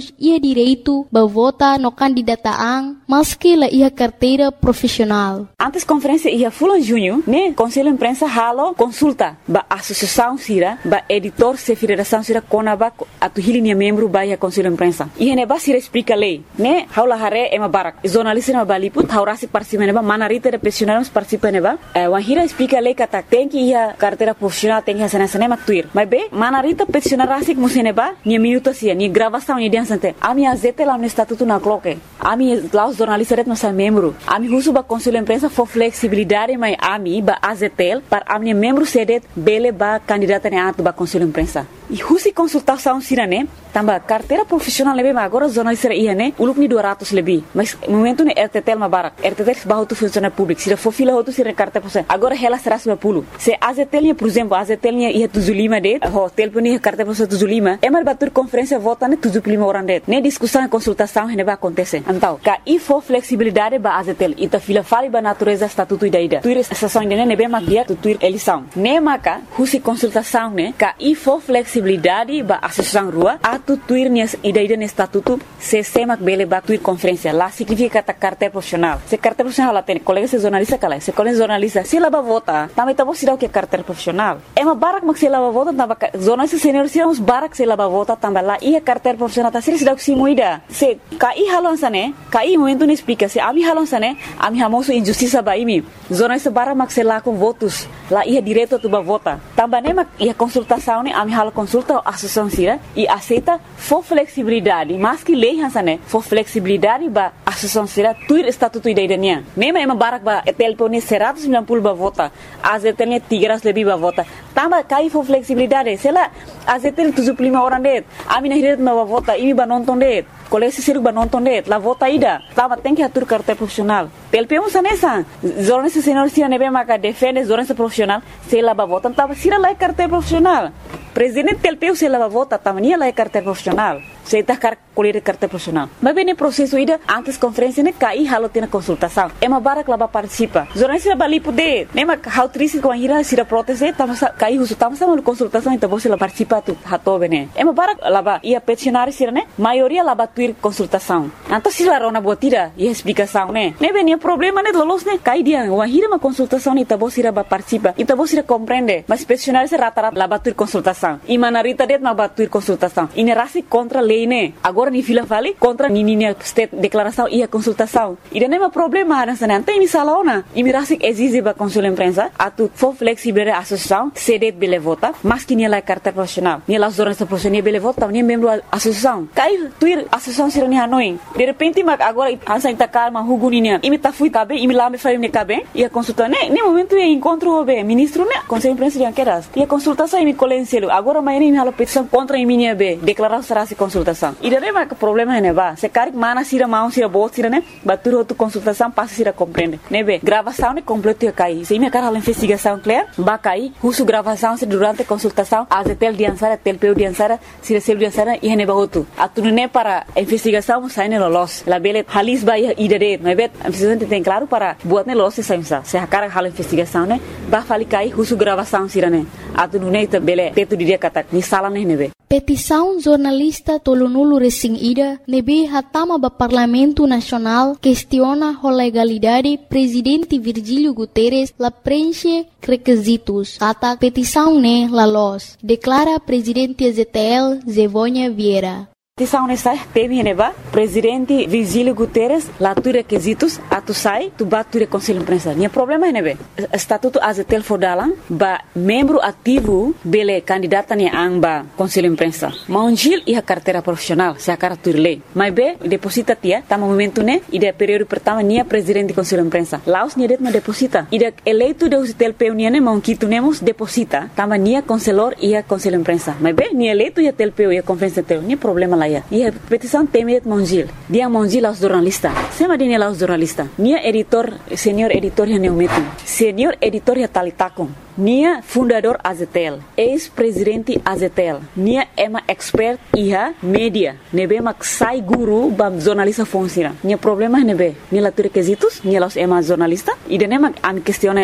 ia direito a votar no candidataan, mas que la ia carteira profissional. Antes conferência ia fulan junho, né? Conselho de imprensa halo consulta ba associação sira, ba editor se federação sira konaba atu hilinha membro ba ia conselho de imprensa. E ne ba sira explica lei, né? Haula hare ema barak. Jornalista na baliput haurasi participa ne ba manarita de profissionais participa ne ba. Wahira explica lei kata tem que ia carteira profissional tem que sana sana tuir. Mas be manarita profissional rasik musene ba, ni minuto sia, ni gravação ni dia sante. Ami azete lá no estatuto na cloque. Ami lá os jornalistas ret nossa membro. Ami husu ba conselho de imprensa for flexibilidade mas ami ba azetel para ami membro sedet bele ba candidata ne atu ba conselho de imprensa. E husi consultação sira ne, tamba carteira profissional lebe ma agora jornalista ia ne, uluk ni 200 lebi. Mas momento ne RTTL ma barak. RTTL ba hotu funcionário público, sira for fila hotu sira carteira profissional. Agora ela será sua pulo. Se azetel ne, por exemplo, azetel ne ia tuzulima det, hotel puni carteira profissional tuzulima, é mar batur conferência vota ne tuzulima orang det. Ne discussão e consultação ne ba acontece. Então, ka e for flexibilidade ba azetel, ita fila fali ba natureza estatuto ida. Tuir estação ne ne be ma dia tuir eleição. Ne maka husi consultação ne, ka e for flexibilidade ba associação rua atu tuir nias ida no estatuto se semak bele ba tuir conferência lá significa ta carteira profissional se carteira profissional lá tem colega se jornalista cala se colega jornalista se lá ba vota também tá você dá o que é carteira profissional é uma barak mak se lá ba vota tamba jornalista senior se uns barak se lá ba vota também lá e a carteira profissional tá se dá o que se moida se kai halon sane kai momento não explica se ami halon sane ami hamoso injustiça ba imi jornalista barak mak se lá com votos lá ia direto tu ba vota também né mak ia consultação né ami halo consulta a associação sira e aceita for flexibilidade mas que lei hansane for flexibilidade ba associação sira tuir estatuto idaiania mesmo é uma barak ba telpone 190 ba vota azetelnya 300 lebih ba vota tamba kai for flexibilidade sela azetel 75 orang det amina hiret ba vota imi ba nonton det colégio siruk ba nonton det la vota ida tamba tem que atur carteira profissional telpemo sanesa jornalista senior sira nebe maka defende jornalista profissional sela ba vota tamba sira la carteira profissional presidente telpeu se lava vota tamania lá é carteira profissional se tá colher carteira profissional mas bem no processo ida antes conferência né cai halo tem consultação é uma barak lá participa jornalista bali poder nem mas how triste com a ira se proteste tamo cai uso tamo sama consultação então você lá participa tu hato bene é uma barak lá ia peticionário sira né maioria lá tuir consultação então se lá rona botira e explicação né nem bem problema né lolos né cai dia uma ira uma consultação então você lá participa então você compreende mas peticionário se rata lá tuir consultação e manarita det ma batuir consultação e ne rasi contra lei né agora ni fila fali contra ni state declaração e a consultação e não é um problema nessa não tem misalona e me rasi exige ba conselho de imprensa atu for flexibilidade associação cedet bele vota mas que ni la carta profissional ni la jornalista profissional bele vota ni membro associação cai tuir associação sira ni hanoi de repente mag agora ansa ita calma huguninia e me ta fui cabe e me lá me fai me cabe e a consulta né nem momento é encontro o ministro né conselho de imprensa de anqueras e a consultação e me colencielo agora amanhã me halo petição contra a minha be declaração será se consultação e daí mas o problema é neba se cari mana sira mão sira bot sira né batur outra consultação passa sira compreende nebe gravação ne completo ia cair se minha cara a investigação clear ba cair uso gravação se durante consultação azetel diansara telpeu diansara sira sel diansara e neba outro atune para investigação sai ne los la bele halis ba idade nebe precisamente tem claro para buat ne los se a cara halo investigação né ba fali cair uso gravação sira né atune bele teto dia kata ni sala nebe petição jornalista tolonulu resing ida nebe hatama ba Parlamento Nacional questiona a legalidade presidente Virgílio Guterres la preenche requisitos kata petição ne la los declara presidente ZTL Zevônia Vieira petição nessa teve neba presidente Virgílio Guterres lá tu requisitos atu sai tu bature conselho de imprensa nem problema nebe estatuto azetel fodalan ba membro ativo bele candidata ne amba conselho de imprensa maungil e a carteira profissional se a carteira lei mas be deposita tia tá momento né e de período pertama nia presidente conselho de imprensa laos nia det ma deposita e de eleito de azetel peuniane monquito nemos deposita tama nia conselor e a conselho de imprensa mas be nia eleito e a telpeu e a conferência teu nem problema lá e a petição temet mongil dia mongil aos jornalista sema dia aos jornalista nia editor senior editor ya neumetu senior editor ya talitakon nia fundador Azetel ex-presidente Azetel nia ema expert iha media nebe mak sai guru bam jornalista fonsira nia problema nebe nia la requisitos nia los ema jornalista e de nema am questione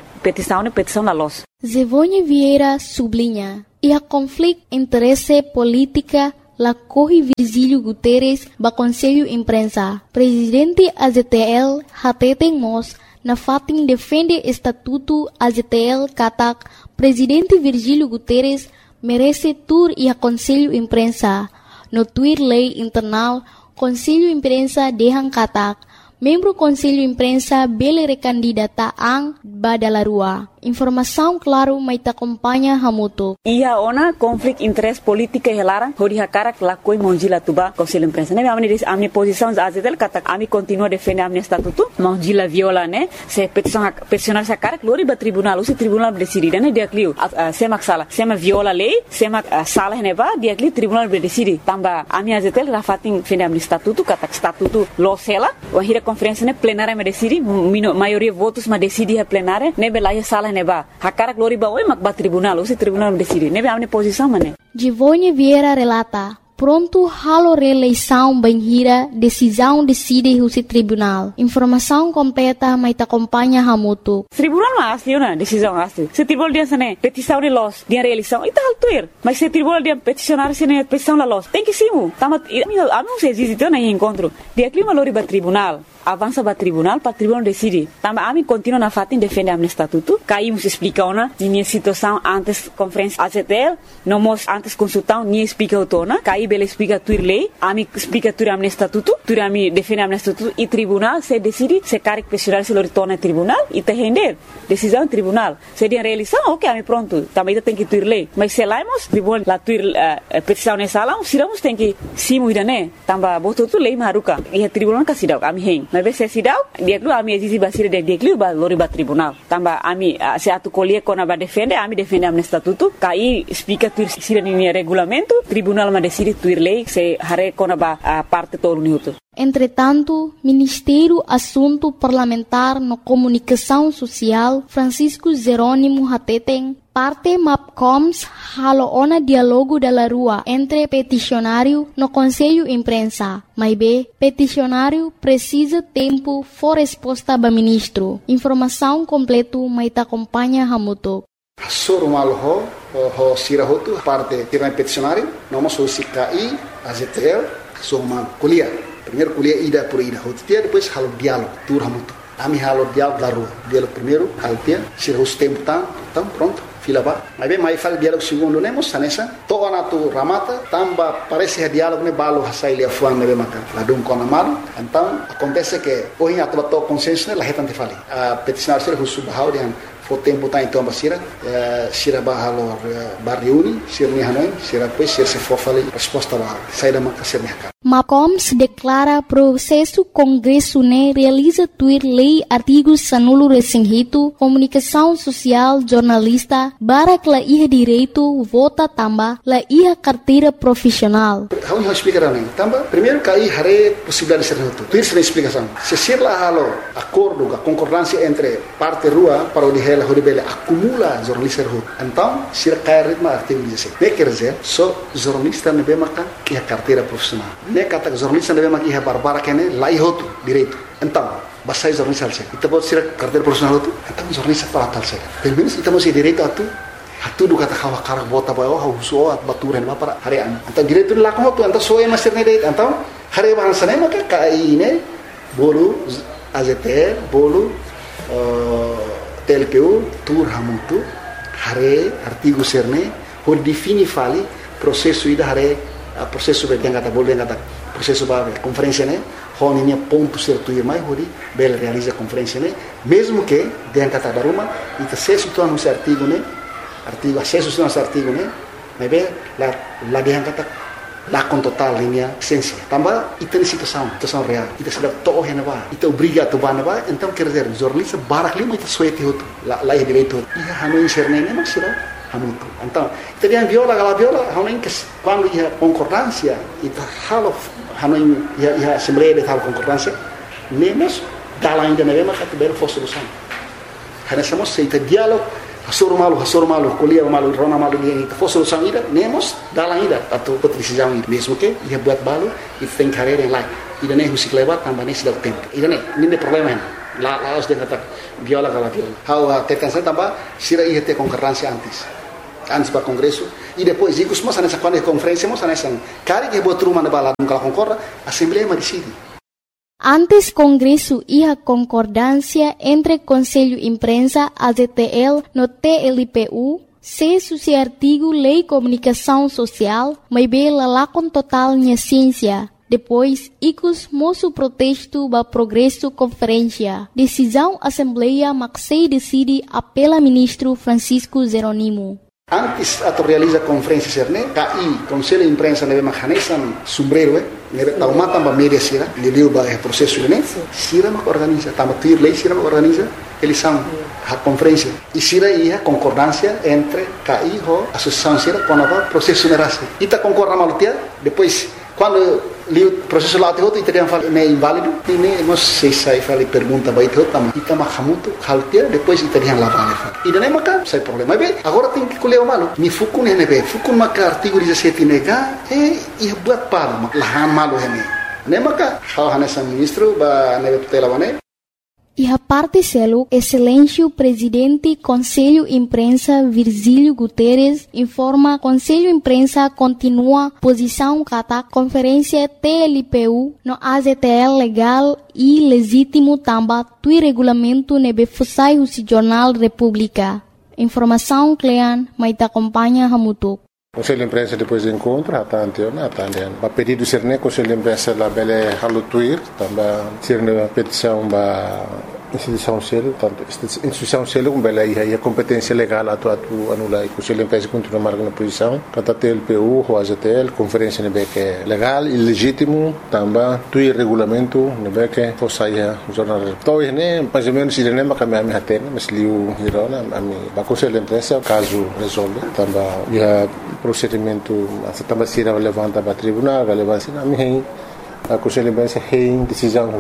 petição la los Zevônia Vieira sublinha e a conflito interesse política la corre Virgílio Guterres ba Conselho Imprensa. Presidente AZTL Hateten Mos na fatin defende estatuto AZTL katak Presidente Virgílio Guterres merece tur e a Conselho Imprensa. No Twitter lei internal Conselho Imprensa dehang katak membro Conselho Imprensa bele recandidata ang Badalarua. Informação claro mai ta acompanha hamuto. Ia ona konflik interest politika helarang hodi hakarak lakoi monjila tuba Conselho Imprensa. Ne amni posição AZTL kata ami continua defender amni estatuto monjila viola ne se peticionar hakarak lori ba tribunal usi tribunal decidi ne dia kliu semak sala sema viola lei semak sala ne ba dia kliu tribunal decidi tamba ami AZTL rafating defender amni estatuto kata estatuto losela wahira conferência ne plenária me decidi maioria votos ma decidi a plenária ne belaya sala neba hakarak lori ba oi mak ba tribunal usi tribunal decidi nebe amne posição mane Givone Vieira relata pronto halo reeleição banhira decisão decide usi tribunal informação completa mai ta acompanha hamuto tribunal ma asli una decisão asli se tribunal dia sane petição de los dia reeleição ita altuir mas se tribunal dia peticionar sene petição la los tem que simu tamat ami se existe na encontro dia clima lori ba tribunal avança para tribunal decide. Também a mim continua na fatin defende amne estatuto. Caímos explica ona minha situação antes conferência AZTL, nós antes consultão nem explica outona. Caí bela explica tuir lei, a mim explica tuir amne estatuto, tuir a mim defende amne estatuto e tribunal se decide se carre pessoal se retorna tribunal e te render decisão tribunal. Se dia reeleição, ok, a mim pronto. Também tem que tuir lei. Mas se laimos tribunal la tuir petição nessa lá, siramos tem que simu ida né. Também botou tu lei maruca e a tribunal casidau a mim hen. Mas se sidau dia klu ami exisi basir dia klu ba lori ba tribunal tamba ami se atu kolie kona ba defende ami defende amne statuto kai explica tuir sira ni regulamento tribunal ma decide tuir lei se hare kona ba parte tolu niuto. Entretanto, Ministério Assunto Parlamentar no Comunicação Social Francisco Jerônimo Hateten parte MAPCOMS halo ona dialogo da rua entre peticionário no Conselho Imprensa. Mas peticionário precisa tempo for resposta ba ministro. Informação completo mai ta acompanha hamuto. Sorumal ho sirahotu parte tirna peticionário, nós o CKI, AZTL, soma kuliah. Primeiro kuliah ida por ida, hotia depois halo diálogo, tur hamuto. Ami halo diálogo da rua. Diálogo primeiro, altia, sirahus tempo tam pronto. Fila ba, mas bem mais fala diálogo segundo nemos sanessa, toa na tu ramata, tamba parece diálogo ne balo hasai lia fuan nebe maka, ladum kona malu, então acontece que hoje atuba to consenso ne lahetan te fali, a peticionar sira husu bahau dian fo tempo tá então basira, sira bahalo barriuni, sira ni hanoi, sira depois sira se for fali resposta ba, sai da maka sira ni haka. MAPCOMS declara processo Congresso ne realiza tuir lei artigos sanulo resinhito, comunicação social, jornalista, barak la iha direito, vota tamba, la iha carteira profissional. Vamos explicar também. Tamba, primeiro que aí hare possibilidade de ser reto. Tuir sem explicação. Se ser lá halo acordo, a concordância entre parte rua para o dihela horibele acumula jornalista rua. Então, se cair ritmo artigo 16. Ne quer dizer, só jornalista ne bemaka que a carteira profissional. Ne kata jornalista ne bemaka que a barbara que ne lá ihoto direito. Então, basai jornalista alse. Ita pode ser carteira profissional tu. Então jornalista para talse. Pelo menos ita mesti direito atu. Hatu du kata kawa karak bota bayo hauso at baturen ba para harian. Então direito la ko tu então soe master ne direito. Então hare ban sane maka kai ne bolu AZTL bolu TLPU tur hamutu hare artigo serne por defini fali processo ida hare processo be kata bolu kata processo ba conferência ne honinha ponto certo ir mais hori bel realiza conferência ne mesmo que de kata daruma ita se situa no artigo ne artigo acesso no artigo ne mebe la de kata la com total linha essência também ita ni situação real ita sedap to hena ba ita obriga to ba na ba então quer dizer jornalista barak lima ita suete hotu la direito ia hanu inserne ne mas hamutu então ita dia viola hanu que quando ia concordância ita halo hanu ia assembleia de tal concordância nemos dala ainda na mesma categoria for solução hana somos seita diálogo hasor malu kuliah malu rona malu dia for solução ida nemos dala ainda atau decisão mesmo que ia buat balu e tem carreira em lá ida nem musik lewat tambah nem sedang tempo ida nem problema la os de kata viola kala viola how tetansa tambah sira ia te concordância antes antes para Congresso, e depois, digo, mas nessa quando é conferência, mas nessa cara que botou uma na balada, nunca concorda, a Assembleia decide. Antes Congresso e a concordância entre Conselho Imprensa, AZTL, no TLPU, se artigo Lei Comunicação Social, mas bem lá com total minha ciência. Depois, icos moço protesto ba progresso conferência. Decisão Assembleia Maxei decide apela ministro Francisco Jeronimo. Antes ato realiza conferência serne, KI, Conselho de Imprensa neve mahanesan sombrero, neve taumatan ba media sira, liliu ba processo ne, sira mak organiza, tama tuir lei sira mak organiza, eles são a conferência. E sira ia concordância entre KI e a associação sira com o processo nerase. Ita concorda malutia, depois quando o processo lá te outro teriam falado é inválido e nem nós sei sai fala pergunta vai te outro ita mahamuto haltia depois teriam lá vale e daí maca sai problema bem agora tem que colher o malo mi fukun é nebe fukun maca artigo 17 nega e buat palo lahan malo hene nem maca hal hanesa ministro ba nebe tutela wane. E a parte selo, excelência presidente Conselho Imprensa Virgílio Guterres informa Conselho Imprensa continua posição kata conferência TLPU no AZTL legal e legítimo tamba tui regulamento nebe fusai o Jornal República. Informação Clean, mas te acompanha Hamutuk. Conselho de Imprensa depois do encontro, atende. A pedido ser ne Conselho de Imprensa la bele halutuir, também ser ne petição ba instituição selo, tanto instituição selo com bele aí a competência legal atu anula e Conselho de Imprensa continua marcando posição, kata TLPU, o AZTL, conferência ne que é legal e legítimo, também tuir regulamento ne que fosse o jornal. Então ne mais ou menos ele ne makame ami hatene, mas liu hirona ami ba Conselho de Imprensa caso resolve, também procedimento também se levanta para tribunal, relevância na minha a Conselho de Imprensa tem decisão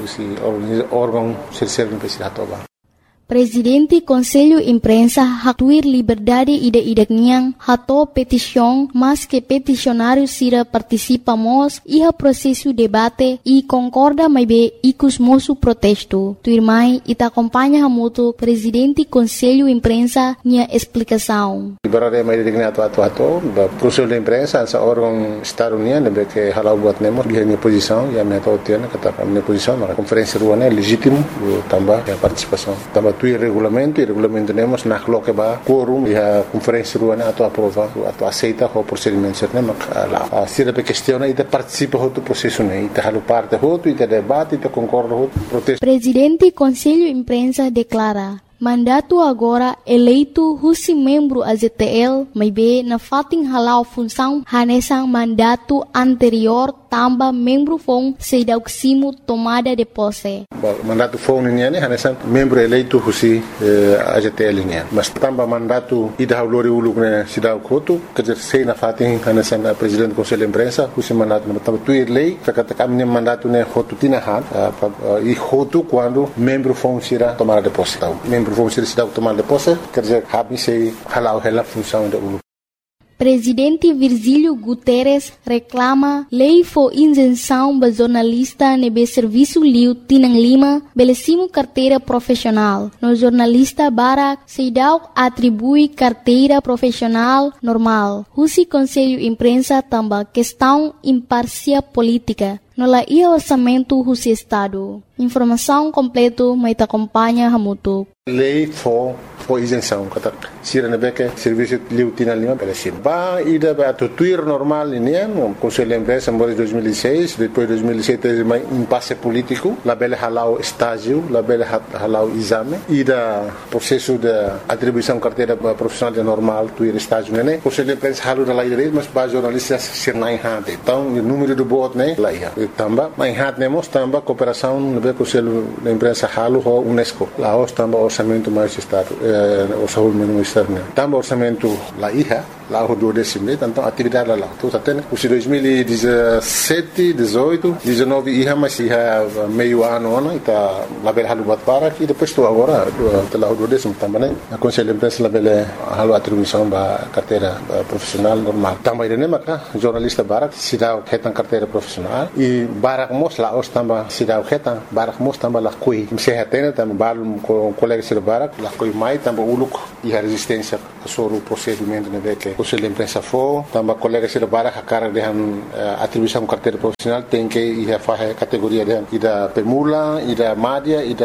órgão serve para toba. Presidente Conselho Imprensa hatuir liberdade ida-idakniang hato petição, mas que peticionários sira participamos e a processo debate e concorda mais bem icos moço protesto. Tuirmai ita acompanha hamuto Presidente Conselho Imprensa nia explicação. Liberdade mais dignato atu Conselho de Imprensa essa órgão Estado União nebe que halau buat nemos dia minha posição e a minha tautiana kata minha posição na conferência ruana legítimo também a participação também tu regulamento temos na que ba quorum e a conferência ruana atu aprova atu aceita o procedimento certo mak lá se a questiona e participa do processo né e halu parte outro e debate e concorda outro protesto. Presidente Conselho Imprensa declara mandato agora eleito husi membro AZTL, mas bem na fatin halau função hanesang mandato anterior tamba membro fong sedauksimo tomada de posse. Mandato fong niya hanesang membro eleito husi AZTL niya. Mas tamba mandato ida haulori uluk na sidauk hotu, kajer sei na fatin hanesang presidente Conselho de Imprensa husi mandato na tamba tuir lei, kata kami mandato ne hotu tinahan e hotu quando membro fong sira tomada de posse. Vão ser cidade tomar de posse, quer dizer, habis sei halau hela função da ULU. Presidente Virgílio Guterres reclama lei for isenção ba jornalista nebe serviço liu Tinang Lima belecimo carteira profissional. No jornalista Barak Seidau atribui carteira profissional normal. Husi Conselho Imprensa tamba questão imparcial política. No la ia orçamento Husi Estado. Informação completo mas te acompanha Hamutuk. Lei for isenção, kata sira nebeke serviço liu Tinang Lima belecimo. Ba ida ba tuir normal ini no Conselho de Imprensa em 2006, depois 2007 teve um impasse político, la bele halau estágio, la bele halau exame, ida processo de atribuição carteira profissional de normal tuir estágio né. Conselho de Imprensa halu da lei mas ba jornalistas ser na hade. Então o número de votos né lá ia. Tamba mas hade nemos tamba cooperação no Conselho de Imprensa halu ho UNESCO. Lá os tamba orçamento mais estado orçamento externo. Tamba orçamento lá ia. Lá o 12 então atividade lá. Então até os 2017, 18, 19 ia mas ia meio ano ita lá bel halu bat para e depois tu agora lá o 12 também a Conselho de Imprensa lá bel halu atribuição ba carteira profissional normal. Também ele maka jornalista barak sidau hetan carteira profissional e barak mos lá os tamba sidau hetan barak mos tamba lá coi se hatena tamba balum com colega sir barak lá coi mai tamba uluk e a resistência sobre o procedimento que o Conselho de Imprensa for, também colegas da barra a cara de atribuição carteira profissional tem que ir a fazer categoria de da pemula, da média e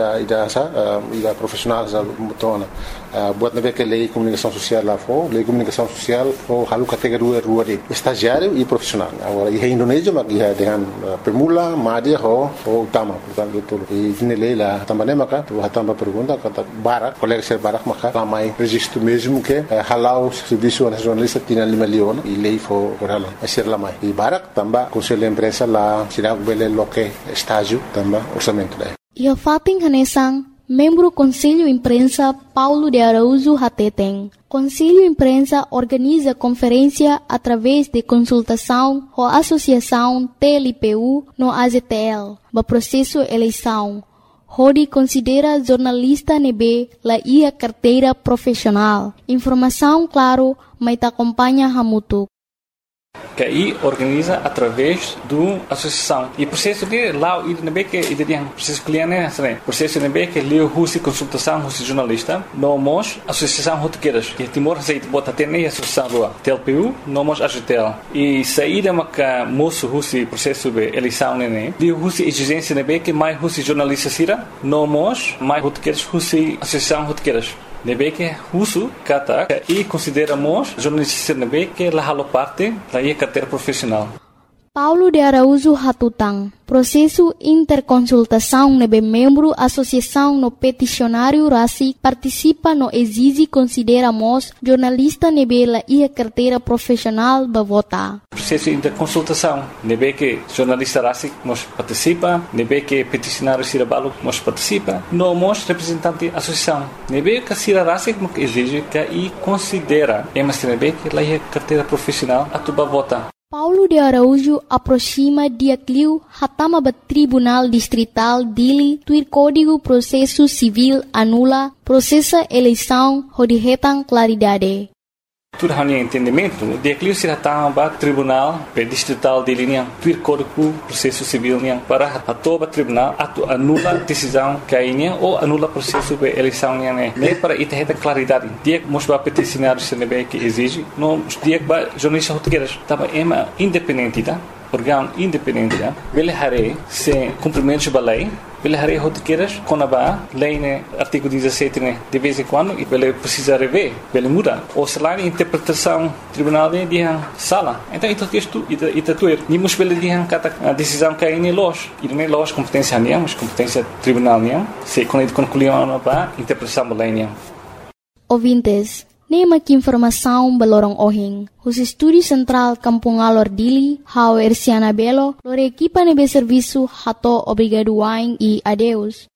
da profissional da mutona. Buat nabe que lei comunicação social lá for, lei comunicação social for halu categoria rua de estagiário e profissional. Agora em Indonésia mak ia dengan pemula, média ou utama, portanto itu. E nele lá também maka tu hatamba pergunta kata barak, colegas da barak maka ramai registro mesmo que halau serviço nacionalista tinha 5 milhões e lei for orala. Asir lamai. E barak tambah Conselho de Imprensa lá sidak bele loke estágio tambah orçamento daí. E a Fating Hanesang, membro Conselho Imprensa Paulo de Araújo Hateteng. Conselho Imprensa organiza conferência através de consultação com a Associação TLPU no AZTL, no processo eleição. Rodi considera jornalista nebe la ia carteira profissional. Informação claro, mas acompanha hamutuk. Que aí organiza através do associação e processo de lá o IDNB que ideia processo cliente né processo IDNB que leu husi consultação husi jornalista nomos associação rotequeiras que Timor aceita bota ter nem associação do TLPU nomos AGTL e saída maca moço husi processo de eleição né de husi exigência IDNB que mais husi jornalista sira nomos mais rotequeiras husi associação rotequeiras nebe que uso kata e consideramos jornalista nebe que la halo parte da carteira profissional. Paulo de Araújo Hatutang, processo interconsultação nebe membro associação no peticionário RACI participa no exige consideramos jornalista nebe la ia carteira profissional ba vota. Processo interconsultação nebe que jornalista RACI nos participa, nebe que peticionário Sirabalo nos participa, nós representante associação nebe que Sira RACI exige que e considera mas nebe que la ia carteira profissional atuba vota. Paulo de Araújo aproxima dia Clio hatama ba Tribunal Distrital Dili tuir Código Processo Civil anula processa eleição hodihetang claridade. Tudo hanya entendimento, dia Clio se hatama ba Tribunal Distrital Dili niang tuir Código Processo Civil niang para hatoba tribunal atu anula decisão kainya ou anula processo de eleição niang ne para itaheta claridade. Dia mos ba peticionário CNB que exige, no dia ba jornalista rotequeiras tava ema independente tá? Órgão independente tá? Bele hare se cumprimentos ba lei bele hare rotequeiras conaba lei né artigo 17 né de vez em quando e bele precisa rever bele muda ou se lá interpretação tribunal de dia sala então isso texto ita tuer ni mus bele dia kata decisão cai nem los e nem los competência nem mas competência tribunal nem se quando concluiu ba interpretação ba lei nem. Ouvintes, nema que informação balorong ohing. Os Estúdio Central Kampung Alor Dili, Hau Ersiana Belo, lore equipa nebe serviço hato obrigado wain e adeus.